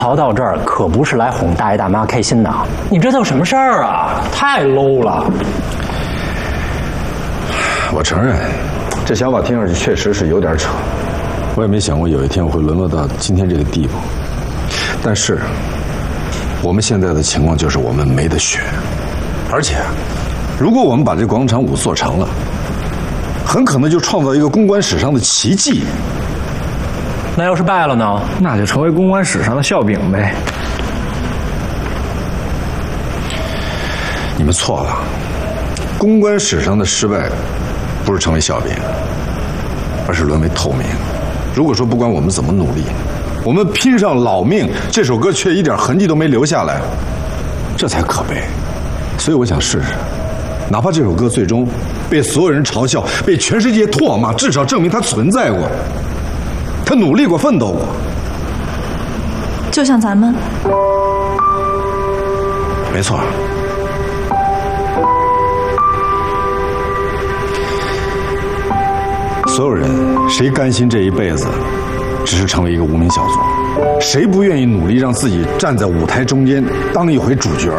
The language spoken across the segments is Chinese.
逃到这儿可不是来哄大爷大妈开心的，你这叫什么事儿啊？太 low 了！ 我承认，这想法听上去确实是有点扯。我也没想过有一天我会沦落到今天这个地步。但是，我们现在的情况就是我们没得选，而且，如果我们把这广场舞做成了，很可能就创造一个公关史上的奇迹。 那要是败了呢？ 那就成为公关史上的笑柄呗。 你们错了，公关史上的失败，不是成为笑柄，而是沦为透明。如果说不管我们怎么努力，我们拼上老命，这首歌却一点痕迹都没留下来，这才可悲。所以我想试试，哪怕这首歌最终被所有人嘲笑，被全世界唾骂，至少证明它存在过。他努力过，奋斗过， 就像咱们， 没错。所有人，谁甘心这一辈子只是成为一个无名小卒？谁不愿意努力让自己站在舞台中间当一回主角？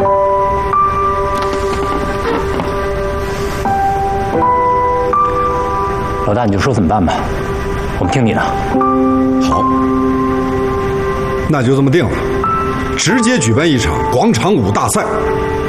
老大，你就说怎么办吧，我们听你的。 好，那就这么定了，直接举办一场广场舞大赛。